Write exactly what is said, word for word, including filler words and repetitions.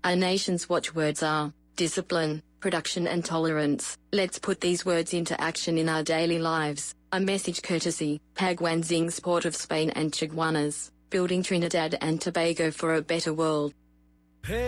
Our nation's watchwords are discipline, production and tolerance. Let's put these words into action in our daily lives. A message courtesy, Paguanzing Sport of Spain and Chaguanas, building Trinidad and Tobago for a better world.